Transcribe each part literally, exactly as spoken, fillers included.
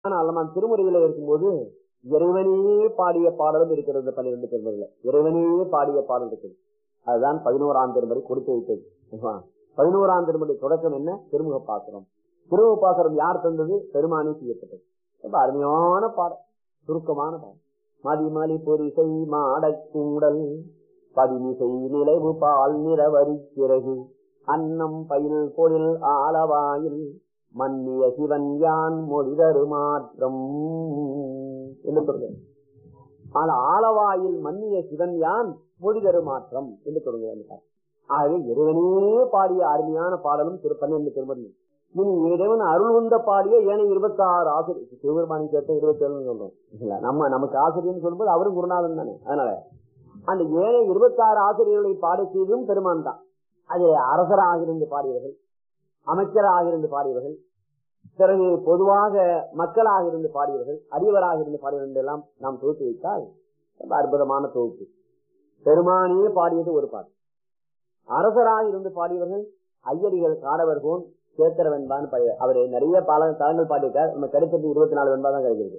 ஆனால் நம்ம திருமுறையில இருக்கும்போது இறைவனே பாடிய பாடலும் இருக்கிறது. பன்னிரண்டு திருமுறையில இறைவனே பாடிய பாடல் இருக்குது. அதுதான் பதினோராம் திருமுறை கொடுத்து வைத்தது. பதினோராம் திருமுறை தொடக்கம் என்ன? திருமுக பாசுரம். திருமுக பாசுரம் யார் தந்தது? பெருமானே செய்யப்பட்டது. ரொம்ப அருமையான பாடம், சுருக்கமான பாடம். மதிமலி பொறிசை மாடக்கூடல் பதிமிசை நிலைவு பால் நிறவரி சிறகு அன்னம் பயில் பொழில் ஆலவாயில் மன்னிய சிவன் யான் மொழிதரு மாற்றம் என்று சொல்றேன். ஆனா ஆலவாயில் மன்னிய சிவன் யான் மொழிதரு மாற்றம் என்று தொடங்குகிறார். ஆகவே இறைவனே பாடிய அருமையான பாடலும் திரு பன்னிரண்டு திருமணி. இனி இறைவன் அருள் உந்த பாடிய ஏனைய இருபத்தி ஆறு ஆசிரியர் சிவபெருமானி சேர்த்த இருபத்தி ஏழு சொல்றோம். நம்ம நமக்கு ஆசிரியர்னு சொல்லும்போது அவரும் குருநாதன் தானே. அதனால அந்த ஏழை இருபத்தி ஆறு ஆசிரியர்களை பாட செய்வதும் பெருமான் தான். அது அரசராக இருந்து பாடியவர்கள், அமைச்சராக இருந்து பாடியவர்கள், பிறகு பொதுவாக மக்களாக இருந்து பாடியவர்கள், அடியவராக இருந்து பாடியவர்கள் எல்லாம் நாம் தொகுத்து வைத்தால் ரொம்ப அற்புதமான தொகுப்பு. பெருமானியே பாடியது ஒரு பாட்டு. அரசராக இருந்து பாடியவர்கள் ஐயடிகள், காடவர்கோன், சேத்திர வெண்பான்னு பாடிய அவரு நிறைய பல தலங்கள் பாடியிருக்கார். நம்ம கிடைப்பது இருபத்தி நாலு வெண்பா தான் கிடைக்கிறது.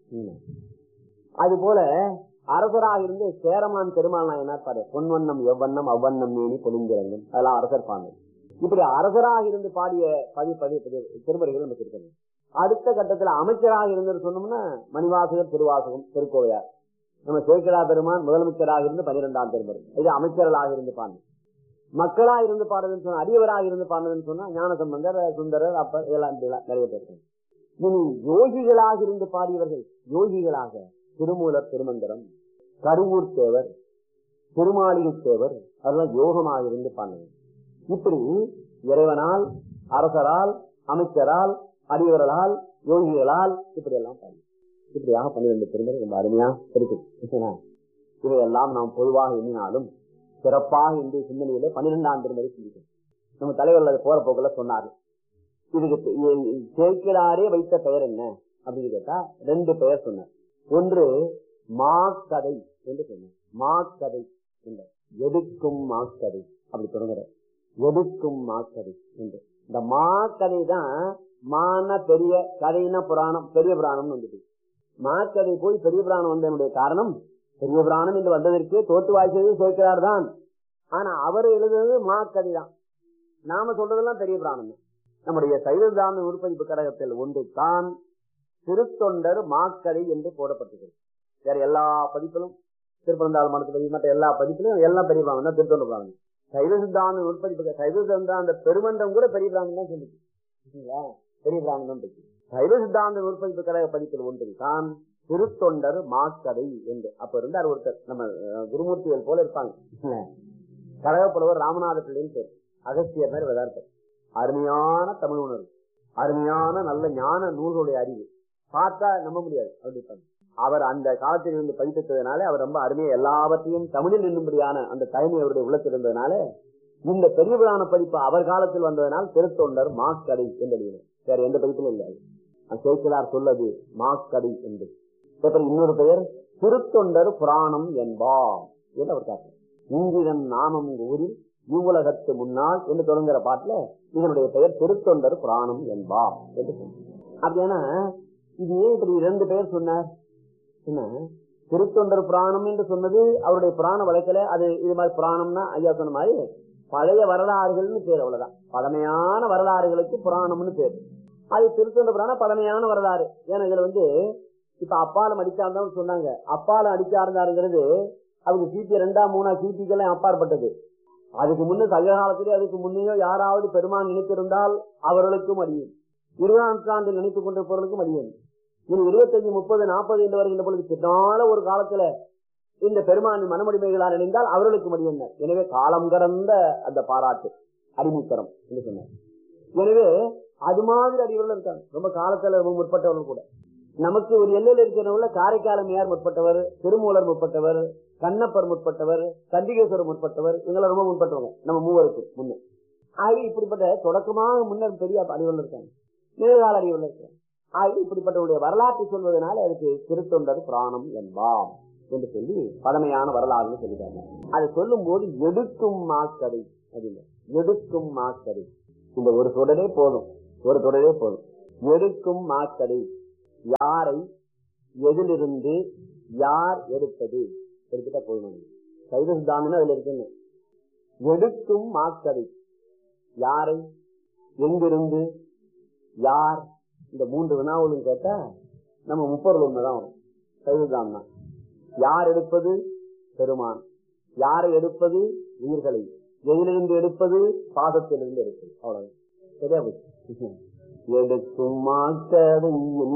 அது போல அரசராக இருந்து சேரமான் பெருமாள் நாயனார் பாடிய பொன்வண்ணம் எவ்வண்ணம் அவ்வண்ணம் மேனி பொலிந்திரங்கும், அதெல்லாம் அரசர் பாடல். இப்படி அரசராக இருந்து பாடிய பதி பதி திருமுறைகள் நமக்கு இருக்கிறது. அடுத்த கட்டத்தில் அமைச்சராக இருந்து சொன்னோம்னா மணிவாசகர், திருவாசகம், திருக்கோவையார். நம்ம சேக்கிழா பெருமான் முதலமைச்சராக இருந்து பன்னிரெண்டாம் திருமுறை, இது அமைச்சர்களாக இருந்து பாடு. மக்களாக இருந்து பாடுறதுன்னு சொன்னா, அடியவராக இருந்து பாடுறதுன்னு சொன்னா ஞானசம்பந்தர், சுந்தரர், அப்பர், இதெல்லாம் நிறைய பேர். இனி யோகிகளாக இருந்து பாடியவர்கள், யோகிகளாக திருமூலர், திருமந்திரம், கருவூர் தேவர், திருமாளிகை தேவர், அதெல்லாம் யோகமாக இருந்து பாடுங்க. இப்படி இறைவனால், அரசரால், அமைச்சரால், அடியவர்களால், யோகிகளால் இப்படி எல்லாம் பாடு. இப்படியாக பன்னிரண்டு திருமுறை ரொம்ப அருமையா இருக்கு. இவையெல்லாம் நாம் பொதுவாக எண்ணினாலும் சிறப்பாக இந்திய சிந்தனையில பன்னிரெண்டாம் திருமுறை சிந்திக்கும். நம்ம தலைவர்கள் போற போக்குல சொன்னாரு. இதுக்கு சேக்கிழாரே வைத்த பெயர் என்ன அப்படின்னு கேட்டா ரெண்டு பெயர் சொன்னார். ஒன்று மாக்கதை என்று சொன்னார். மாக்கதை என்ற எதுக்கும் மாக்கதை அப்படி தொடங்குற எதுக்கும் மாக்கதை என்று. இந்த மாக்கதை தான் மான பெரிய கதைனா புராணம், பெரிய புராணம் வந்துட்டு. மாக்கதை போய் பெரிய புராணம் வந்ததனுடைய காரணம், பெரிய புராணம் என்று வந்ததற்கு தோற்று வாய்ச்சது சேர்க்கிறார் தான். ஆனா அவர் எழுதுறது மாக்கதை தான். நாம சொல்றதெல்லாம் பெரிய புராணம் தான். நம்முடைய சைவதான உருப்பதிப்பு கழகத்தில் ஒன்று தான் திருத்தொண்டர் மாக்கதை என்று போடப்பட்டிருக்கிறது. வேற எல்லா பதிப்பிலும், திருப்பனந்தாள் மனத்து மற்ற எல்லா பதிப்பிலும் எல்லாம் பெரிய புராணம் தான், திருத்தொண்டர் புராணம். சைவ சித்தாந்த உற்பத்தி சைவ சித்தாந்த பெருமன்றம் கூட பெரிய புராணம் தான் சொல்லுது. பெரிய புராணம் தான் இருக்கு. சைவ சித்தாந்த உற்பத்தி கழக பதிப்பில் ஒன்று தான் திருத்தொண்டர் மாக்கதை என்று. அப்ப இருந்தார் ஒருத்தர், நம்ம குருமூர்த்திகள் போல இருப்பாங்க, கழகப்புலவர் ராமநாத பிள்ளைன்னு பேர், அகஸ்தியர் மாதிரி வதார்த்தர். அருமையான தமிழ் உணர்வு, அருமையான நல்ல ஞான நூல்களுடைய அறிவு பார்த்தா நம்ப முடியாது. அப்படி அவர் அந்த காலத்தில் இருந்து படித்ததுனால அவர் ரொம்ப அருமையா எல்லாவற்றையும் தமிழில் நின்றும்படியான அந்த தயமை அவருடைய உள்ளத்தில் இருந்ததுனால இந்த பெரிய புராண பதிப்பு அவர் காலத்தில் வந்ததனால் திருத்தொண்டர் மாக்கடை என்று. வேற எந்த பதிப்பிலும் இல்லை. சேக்கிழார் சொல்லது மாக்கடை என்று. இன்னொரு பெயர் திருத்தொண்டர் புராணம் என்பார் என்று அவர் காட்டுறார். இங்கிரன் நாமம் ஊரில் இவ்வுலகத்து முன்னாள் என்று தொடங்குற பாட்டுல இதனுடைய பெயர் திருத்தொண்டர் புராணம் என்பார் என்று சொன்னார். அப்படின்னா இது ஏன் இப்படி இரண்டு பெயர் சொன்னார்? திருத்தொண்டர் புராணம் என்று சொன்னது அவருடைய புராண வழக்கில அது இது மாதிரி புராணம்னா ஐயா சொன்ன மாதிரி பழைய வரலாறுகள்னு பேர், அவ்வளவுதான். பழமையான வரலாறுகளுக்கு புராணம்னு பேர். அது திருத்தொண்டர் புராணம் பழமையான வரலாறு. ஏன்னா இதுல வந்து இப்ப அப்பாலம் அடிச்சார்ந்தான்னு சொன்னாங்க. அப்பாலம் அடிச்சார்ந்தாருங்கிறது அவங்க கிபி ரெண்டா மூணா கிபிக்கெல்லாம் அப்பாற்பட்டது. அதுக்கு முன்ன சங்க காலத்திலே அதுக்கு முன்னையோ யாராவது பெருமான் நினைத்திருந்தால் அவர்களுக்கும் அடியும், இருபதாம் நூற்றாண்டில் நினைத்துக் கொண்டிருப்பவர்களுக்கும் அடியும். இனி இருபத்தஞ்சு முப்பது நாற்பது என்று வருகின்ற பொழுது பின்னால ஒரு காலத்துல இந்த பெருமான் மனமுடிமைகளால் இணைந்தால் அவர்களுக்கு அடியும். எனவே காலம் கடந்த அந்த பாராட்டு அடிமைத்தரம் என்று சொன்னார். எனவே அது மாதிரி அடிவர்கள் இருக்காங்க. ரொம்ப காலத்துல ரொம்ப முற்பட்டவர்கள் கூட. நமக்கு ஒரு எல்லையில் இருக்கிறவங்கள காரைக்காலமையார் முற்பட்டவர், திருமூலர் முற்பட்டவர், கண்ணப்பர் முற்பட்டவர், சண்டிகேஸ்வரர் முற்பட்டவர், இவங்களை ரொம்ப முற்பட்டவங்க நம்ம மூவருக்கு முன்னே. ஆகவே இப்படிப்பட்ட தொடக்கமாக முன்னர் பெரிய அறிவர்கள் இருக்காங்க, நிகழ்கால அறிவர்கள் இருக்காங்க. ஆகவே இப்படிப்பட்டவருடைய வரலாற்றை சொல்வதனால அதுக்கு திருத்தொண்டர் புராணம் என்பார் என்று சொல்லி பழமையான வரலாறுன்னு சொல்லிட்டாங்க. அதை சொல்லும் போது எடுக்கும் மாக்கதை அப்படின்னு, எடுக்கும் மாக்கதை இந்த ஒரு தொடரே போதும், ஒரு தொடரே போதும். எடுக்கும் மாக்கதை யாரை எதிலிருந்து யார் எடுப்பது எடுத்துட்டா போகணும். சைவ சித்தாந்தம் அதுல இருக்குன்னு. எடுக்கும் மாக்கதை யாரை எங்கிருந்து யார், இந்த மூன்று வினாவுகளும் கேட்டா நம்ம முப்பொருள் ஒண்ணுதான் வரும். சைவ சித்தாந்தம் யார் எடுப்பது பெருமான், யாரை எடுப்பது உயிர்களை, எதிலிருந்து எடுப்பது பாதத்திலிருந்து எடுப்பது. அவ்வளவு சரியா போச்சு. எடுக்கும் மாக்கதை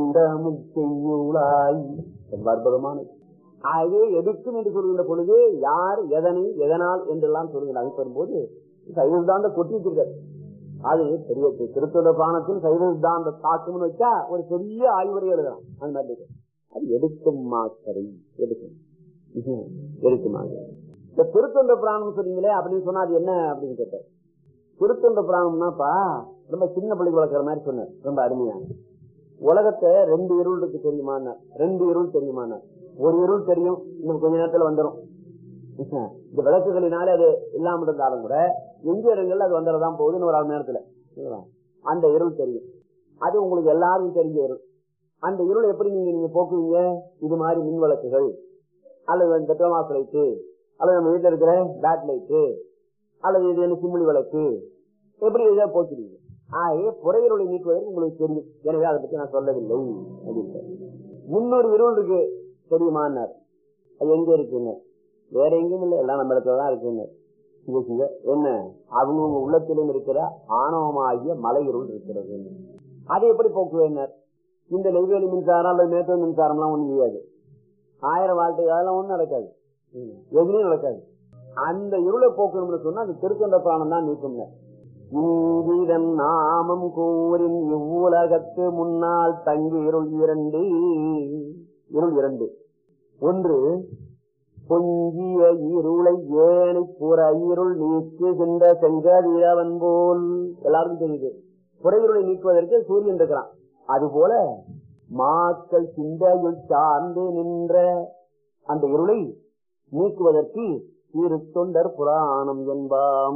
செய்யுளாய் அற்புதமானது. ஆகவே எடுக்கும் என்று சொல்கின்ற பொழுது யார் எதனை எதனால் என்றெல்லாம் சொல்கிற அமைப்படும் போது சைவ சித்தாந்த கொட்டி வச்சிருக்காரு. அது பெரிய திருத்தொண்ட பிராணத்தில் சைவ சித்தாந்த தாக்கும்னு வச்சா ஒரு பெரிய ஆய்வுரை எழுதலாம். அந்த மாதிரி அது எடுக்கும் மாக்கரை எடுக்கும் எடுக்கும் மாக்கரை. இந்த திருத்தொண்ட பிராணம் சொன்னீங்களே அப்படின்னு சொன்னா அது என்ன அப்படின்னு கேட்டார். திருத்தொண்ட பிராணம்னாப்பா ரொம்ப சின்ன பிள்ளைக்கு வளர்க்குற மாதிரி சொன்னார். ரொம்ப அருமையா உலகத்தை ரெண்டு இருள் இருக்கு தெரியுமான, ரெண்டு இருள் தெரியுமான. ஒரு இருள் தெரியும், இன்னும் கொஞ்ச நேரத்துல வந்துடும். இந்த விளக்குகளினாலே அது இல்லாம இருந்தாலும் கூட எங்க இடங்கள்ல அது வந்துடதான் போகுதுன்னு ஒரு அரை நேரத்துல அந்த இருள் தெரியும். அது உங்களுக்கு எல்லாரும் தெரிஞ்ச இருள். அந்த இருள் எப்படி நீங்க நீங்க போக்குவீங்க? இது மாதிரி மின் விளக்குகள் அல்லது பெட்ரோமாஸ் லைட்டு அல்லது நம்ம வீட்டுல இருக்கிற பேட் லைட்டு அல்லது இது என்ன சிம்மிளி விளக்கு, எப்படி இதை போக்குறீங்க? ஆகவே புறையிருளை நீக்குவதற்கு உங்களுக்கு தெரியும். எனவே அதை பத்தி நான் சொல்லவில்லை அப்படின்னு. முன்னூறு இருள் இருக்கு தெரியுமான்னார். அது எங்க இருக்குங்க? வேற எங்கேயும் இல்லை, எல்லாம் நம்ம இடத்துலதான் இருக்குங்க. என்ன அவங்க உள்ளத்திலும் இருக்கிற ஆணவமாகிய மலை இருள் இருக்கிறது. அதை எப்படி போக்குவேன்னார். இந்த நெய்வேலி மின்சாரம் அல்லது மேட்டூர் மின்சாரம் எல்லாம் ஒண்ணும் செய்யாது. ஆயிரம் வாழ்க்கை அதெல்லாம் ஒண்ணும் நடக்காது, எதுலையும் நடக்காது. அந்த இருளை போக்கணும்னு சொன்னா அது திருத்தொண்ட பிராணம் தான் நீக்குங்க. இந்திரன் நாமம் கூறின் இவ்வுலகத்து முன்னால் தங்கி இருள் இரண்டு. இருள் இரண்டு. ஒன்று பொங்கிய இருளை ஏனை புற இருள் நீக்குகின்ற செங்கதிரவன் போல். எல்லாருக்கும் தெரியுது புறையிருளை நீக்குவதற்கு சூரியன் இருக்கிறான். அதுபோல மாக்கள் சிந்தையுள் சார்ந்து நின்ற அந்த இருளை நீக்குவதற்கு திருத்தொண்டர் புராணம் என்பாம்.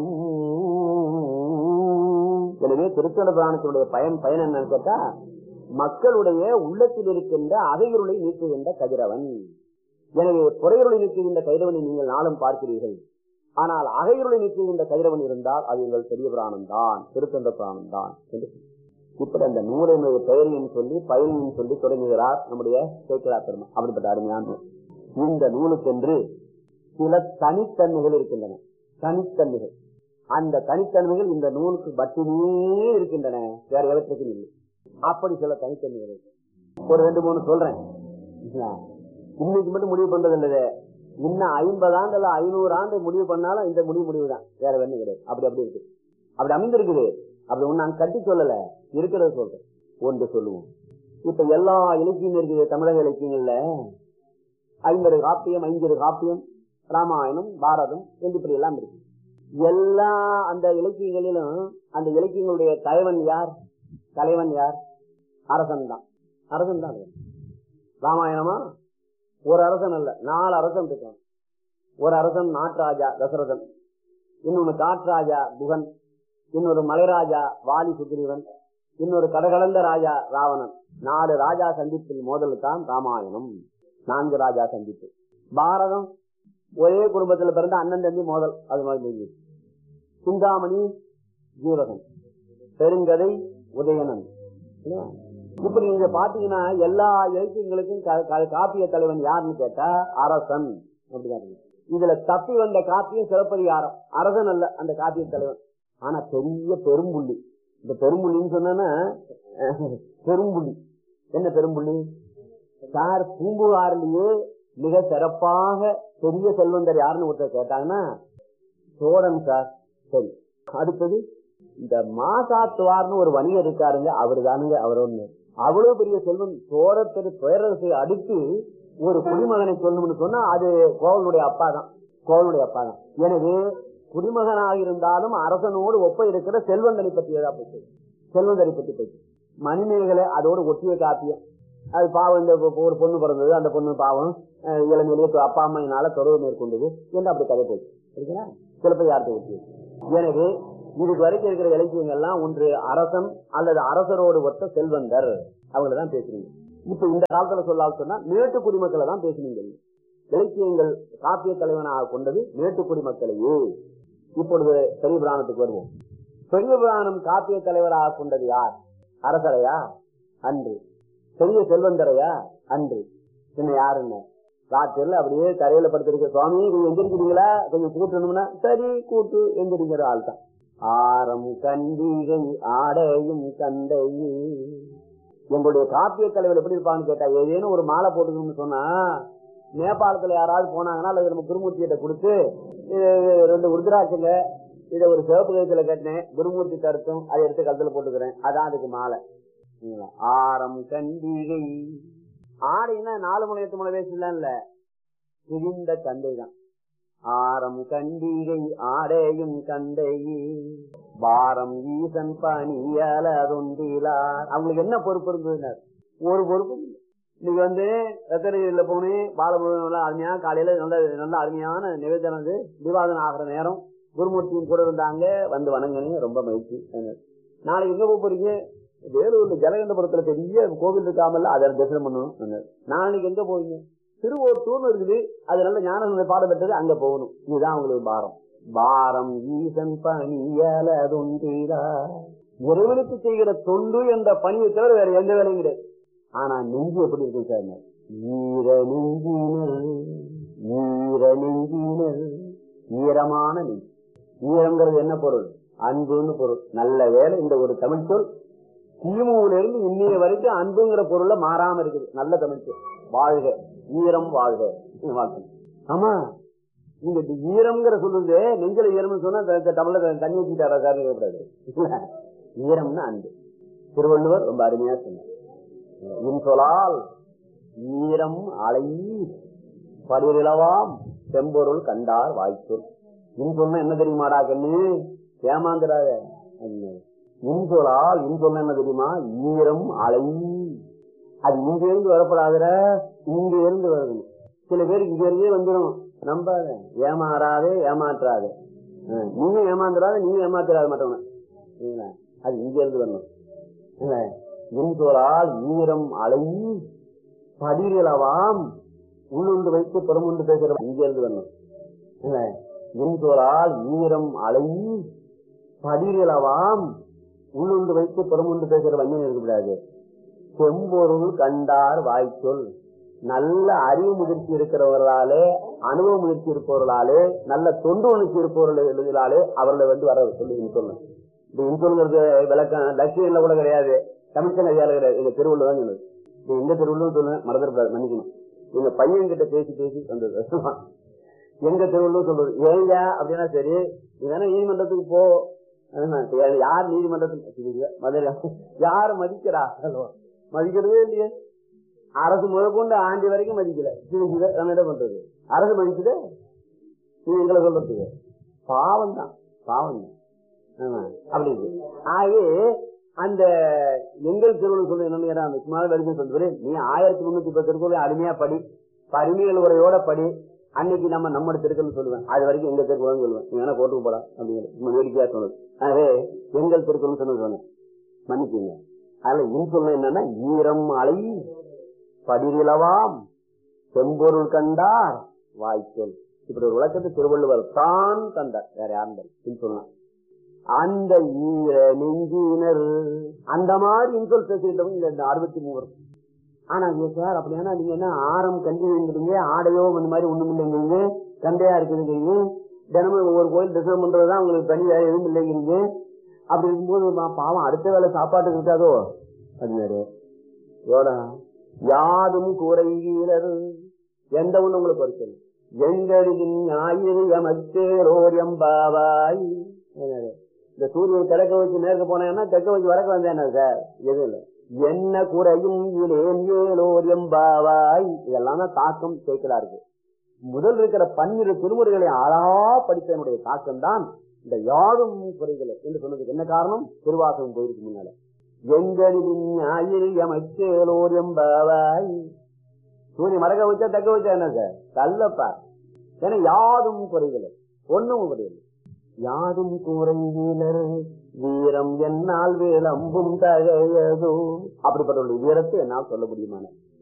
எனவே திருத்தொண்ட புராணத்தினுடைய பயன் பயன் என்னன்னு கேட்டா மக்களுடைய உள்ளத்தில் இருக்கின்ற அகையிருளை நீக்குகின்ற கதிரவன். எனவே புறையிருளை நீக்குகின்ற கதிரவனை நீங்கள் நாளும் பார்க்கிறீர்கள். ஆனால் அகையிருளை நீக்குகின்ற கதிரவன் இருந்தால் அது எங்கள் பெரிய புராணம் தான், திருத்தொண்ட புராணம் தான். இப்படி அந்த நூலினுடைய பெயரையும் சொல்லி பயனையும் சொல்லி தொடங்குகிறார் நம்முடைய சேக்கிழார் பெருமாள். அப்படிப்பட்ட அருமையான இந்த நூலுக்கென்று சில தனித்தன்மைகள் இருக்கின்றன. தனித்தன்மைகள், அந்த தனித்தன்மைகள் இந்த நூலுக்கு மட்டுமே இருக்கின்றன, வேற எவற்றுக்கும் இல்லை. அப்படி சில தனித்தன்மைகள் இருக்கு. ஒரு ரெண்டு மூணு சொல்றேன். இன்னைக்கு மட்டும் முடிவு பண்றது இல்லது, இன்னும் ஐம்பது ஆண்டு இல்ல ஐநூறு ஆண்டு முடிவு பண்ணாலும் இந்த முடிவு முடிவு தான், வேற வேணும் கிடையாது. அப்படி அப்படி இருக்கு, அப்படி அமைந்திருக்குது. அப்படி ஒண்ணு நாங்க கட்டி சொல்லல, இருக்கிறத சொல்றேன். ஒன்று சொல்லுவோம். இப்ப எல்லா இலக்கியம் இருக்குது தமிழக இலக்கியங்கள்ல. ஐம்பது காப்பியம், ஐம்பது காப்பியம், ராமாயணம், பாரதம் என்று இப்படி எல்லாம் இருக்கு. எல்லா அந்த இலக்கியங்களிலும் அந்த இலக்கியங்களுடைய தலைவன் யார்? தலைவன் யார்? அரசன் தான். அரசன் தான். ராமாயணமா ஒரு அரசன் அல்ல, நாலு அரசன் இருக்கான். ஒரு அரசன் நாட்டராஜா தசரதன், இன்னொன்னு காட்ராஜா குகன், இன்னொரு மலைராஜா வாலி சுக்ரீவன், இன்னொரு கடகடந்த ராஜா ராவணன். நாலு ராஜா சந்திப்பில் மோதல் தான் ராமாயணம். நான்கு ராஜா சந்திப்பு. பாரதம் ஒரே குடும்பத்துல பிறந்த அண்ணன் தம்பி மோதல், அது மாதிரி. சிந்தாமணி ஜீவகன், பெருங்கதை உதயணன். இப்படி நீங்க பாத்தீங்கன்னா எல்லா இலக்கியங்களுக்கும் காப்பிய தலைவன் யாருன்னு கேட்டா அரசன். அப்படிதான். இதுல தப்பி வந்த காப்பியம் சிலப்பதிகாரம், அரசன் அல்ல அந்த காப்பிய தலைவன். ஆனா பெரிய பெரும்புள்ளி. இந்த பெரும்புள்ளின்னு சொன்னா பெரும்புள்ளி என்ன? பெரும்புள்ளி சார் பூம்புகாரிலேயே மிக சிறப்பாக பெரிய செல்வந்தர் யாருன்னு ஒருத்தர் கேட்டாங்கன்னா சோழன் சார். சரி, அடுத்தது இந்த மாசாத்துவார்னு ஒரு வணிகர் இருக்காருங்க, அவரு தானுங்க. அவர் ஒண்ணு அவ்வளவு பெரிய செல்வம். சோழ பெரு பேரரசை அடுத்து ஒரு குடிமகனை சொல்லணும்னு சொன்னா அது கோவலுடைய அப்பா தான், கோவலுடைய அப்பா தான். எனவே குடிமகனாக இருந்தாலும் அரசனோடு ஒப்ப இருக்கிற செல்வந்தனை பற்றியதா போச்சு, செல்வந்தரை பற்றி போச்சு. மணிமேகலை அதோடு ஒட்டிய காப்பியம். அது பாவம், இந்த ஒரு பொண்ணு பிறந்தது, அந்த பொண்ணு பாவம் இளமையிலேயே அப்பா அம்மையினால தொடர்பு மேற்கொண்டது என்று அப்படி கதை போச்சு. சரிங்களா? சிலப்பதிகாரத்தை ஒட்டியது. எனவே இதுக்கு வரைக்கும் இருக்கிற இலக்கியங்கள்லாம் ஒன்று அரசன் அல்லது அரசரோடு ஒத்த செல்வந்தர், அவங்களதான் பேசுறீங்க. இப்ப இந்த காலத்துல சொல்லால் சொன்னா மேட்டு குடிமக்களை தான் பேசுனீங்க. இலக்கியங்கள் காப்பிய தலைவனாக கொண்டது மேட்டு குடிமக்களையே. இப்பொழுது பெரிய புராணத்துக்கு வருவோம். பெரிய புராணம் காப்பிய தலைவராக கொண்டது யார்? அரசரையா? அன்று. பெரிய செல்வந்தரையா? அன்று. என்ன யாருன்னு ராத்திரில அப்படியே தரையில படுத்திருக்க, சுவாமி கொஞ்சம் எந்திரிக்கிறீங்களா, கொஞ்சம் கூட்டணும்னா சரி கூட்டு எந்திரிக்கிற ஆள் தான். ஆரம் கண்டிகை ஆடையும் கண்டையே. எங்களுடைய காப்பிய தலைவர் எப்படி இருப்பான்னு கேட்டா, ஏதேனும் ஒரு மாலை போட்டுக்கணும்னு சொன்னா நேபாளத்துல யாராவது போனாங்கன்னா அல்லது நம்ம குருமூர்த்தியிட்ட கொடுத்து ரெண்டு உருதிராட்சங்க இதை ஒரு சிவப்பு கயத்துல கட்டினேன், குருமூர்த்தி கருத்தும் அதை எடுத்து கழுத்துல போட்டுக்கிறேன், அதான் அதுக்கு மாலை. ஆரம் கண்டிகை ஆடைன்னா நாலு முளை எட்டு முளை வேஸ்ட்லாம் இல்ல, பிரிந்த கண்டை தான். ஆரம் கண்டிகை ஆடையும் கண்டையே பாரம் ஈசன் பணியால தொண்டிலார். அவங்களுக்கு என்ன பொறுப்பு இருந்தது? ஒரு பொறுப்பும் இல்லை. இன்னைக்கு வந்து ரத்தனையில போனே பாலமுருகன் அருமையா காலையில நல்ல நல்ல அருமையான நிவேதனம் விவாதம் ஆகிற நேரம் குருமூர்த்தியும் கூட இருந்தாங்க, வந்து வணங்கினீங்க, ரொம்ப மகிழ்ச்சி. நாளைக்கு எங்க போக போறீங்க? வேலூர்ல ஜலகண்டபுரத்துல பெரிய கோவில் இருக்காமல்ல, அதை தரிசனம் பண்ணணும். நாளைக்கு எங்க போவீங்க? திருவோட்டூர்னு இருக்குது, அது நல்ல ஞான பாடம் பெற்றது, அங்க போகணும். இதுதான் அவங்களுக்கு பாரம். பாரம் ஈசன் பணியால தொண்டீரா. இறைவனுக்கு செய்கிற தொண்டு என்ற பணியை தவிர வேற எந்த வேலையும் கிடையாது. ஆனா நெஞ்சு எப்படி இருக்கு சார்? ஈர நெஞ்சினர் ஈர நெஞ்சினர் ஈரமான நெஞ்சு. ஈரம்ங்கிறது என்ன பொருள்? அன்புன்னு பொருள். நல்ல வேலை இந்த ஒரு தமிழ் சொல் கிமுல இருந்து இன்னைய வரைக்கும் அன்புங்கிற பொருள்ல மாறாம இருக்குது. நல்ல தமிழ் சொல். வாழ்க ஈரம் வாழ்க. ஆமா, நீங்க ஈரம்ங்கிற சொல்லுது நெஞ்சில ஈரம்னு சொன்னா தமிழ்ல தண்ணி ஊற்றிட்டாரா சார் கேட்கக்கூடாது. ஈரம்னா அன்பு. திருவள்ளுவர் ரொம்ப அருமையா சொன்னார், இன் சொலால் ஈரம் அலை படுவிழவாம் செம்பொருள் கண்டார் வாய்ச்சொல். இன் சொன்ன என்ன தெரியுமாடா கண்ணு, ஏமாந்துடாத. இன் சொலால் இன் சொன்ன என்ன தெரியுமா? ஈரம் அலை. அது இங்க இருந்து வரப்படாத, இங்க இருந்து வரணும். சில பேருக்கு இங்க இருந்தே வந்துடும். நம்பாத, ஏமாறாதே, ஏமாற்றாதே. நீங்க ஏமாந்துடாத, நீங்க ஏமாத்திராத மாட்டோம். அது இங்க இருந்து வரணும். இன்சொலால் ஈரம் அலை படிகளவாம் உள்ளுண்டு வைத்து புறமுண்டு பேசுற இங்க இருந்து வரணும். இன்சொலால் ஈரம் அலை படிகளவாம் உள்ளுண்டு வைத்து புறமுண்டு பேசுற வஞ்சனை இருக்கக்கூடாது. செம்பொருள் கண்டார் வாய்ச்சொல். நல்ல அறிவு முதிர்ச்சி இருக்கிறவர்களாலே, அனுபவ முதிர்ச்சி இருப்பவர்களாலே, நல்ல தொண்டு உணர்ச்சி இருப்பவர்களாலே அவர்களை வந்து வர சொல்லி சொல்லணும். இந்த இன்சொல்லுங்கிறது விளக்கம் லட்சியம் கூட கிடையாது, தமிழ்ச்சங்க ஐயால கிடையாது, எங்க திருவள்ளுவர் தான் சொன்னது. எங்க திருவள்ளுவர் சொல்லுவேன், மறந்துடக்கூடாது, மன்னிக்கணும். எங்க பையன் கிட்ட பேசி பேசி வந்தது. எங்க திருவள்ளுவர் சொல்றது ஏங்க அப்படின்னா சரி, இதனா நீதிமன்றத்துக்கு போ. யார் நீதிமன்றத்துக்கு மதுரை யாரு மதிக்கிறா? மதிக்கிறதே இல்லையே. அரசு முதற்கொண்டு ஆண்டி வரைக்கும் மதிக்கல. நம்ம என்ன பண்றது? அரசு மதிக்குது, நீ எங்களை சொல்றதுக்கு பாவம் தான், பாவம் தான். அப்படி இருக்கு. ஆகவே அந்த எங்கள் திருவள்ளுவர் சொல்ல என்ன சும்மா வரைக்கும் சொல்றேன், நீ ஆயிரத்தி முன்னூத்தி பத்து திருக்குறள் அருமையா படி, அருமையல் உரையோட படி. அன்னைக்கு நம்ம நம்மளோட திருக்குறள் சொல்லுவேன், அது வரைக்கும் எங்க திருக்குறள் சொல்லுவேன், நீ வேணா கோட்டுக்கு போலாம் அப்படிங்கிறது வேடிக்கையா சொன்னது. ஆகவே எங்கள் திருக்குறள் சொன்னது சொன்னேன், மன்னிச்சுங்க. அதுல இன் சொல்ல என்னன்னா ஈரம் அலை படிகளவாம் செம்பொருள் கண்டார் வாய்ச்சொல். இப்படி ஒரு விளக்கத்தை திருவள்ளுவர் தான் தந்தார், வேற யாரும் சொல்லலாம். அந்த ஈர நெஞ்சினர் அந்த மாதிரி இன்சொல் பேசிட்டவங்க இந்த அறுபத்தி மூவர். ஆனா சார் அப்படின்னா நீங்க என்ன ஆரம் கண்டிங்க, ஆடையோ அந்த மாதிரி ஒண்ணும் இல்லைங்க, கண்டையா இருக்குதுங்க, தினமும் ஒவ்வொரு கோயில் தரிசனம் பண்றதுதான் உங்களுக்கு தனி வேலை எதுவும் இல்லைங்கிறீங்க. அப்படி இருக்கும்போது பாவம் அடுத்த வேலை சாப்பாட்டுக்கு இருக்காதோ அப்படின்னாரு. யாதும் குறைவீரர் எந்த ஒண்ணு உங்களுக்கு குறைச்சல் எங்களின் ஞாயிறு எமக்கேரோர் எம்பாவாய். இந்த சூரியன் கிழக்க வச்சு நேர்க்க போனேன்னா தெற்க வச்சு வடக்க வந்தேன் சார், எதுவும் இல்லை. என்ன குறையும் இலேன் ஏலோர் எம்பாவாய். இதெல்லாம் தான் தாக்கம் சேர்க்கலா இருக்கு. முதல் இருக்கிற பன்னிரு திருமுறைகளை ஆளா படித்தனுடைய தாக்கம் தான் இந்த யாதும் குறைகளை என்று சொன்னதுக்கு என்ன காரணம்? திருவாசகம் போயிருக்கு முன்னால. எங்களின் ஞாயிறு எமக்கேலோர் எம்பாவாய். சூரியன் மடக்க வச்சா தெக்க வச்சா என்ன சார்? தள்ளப்பா. ஏன்னா யாதும் குறைகளை ஒண்ணும் குறையல. யாதும் குறைவீனர் வீரம் என்னால் விளம்பும் தகையதோ அப்படிப்பட்ட வீரத்தை என்னால் சொல்ல முடியுமான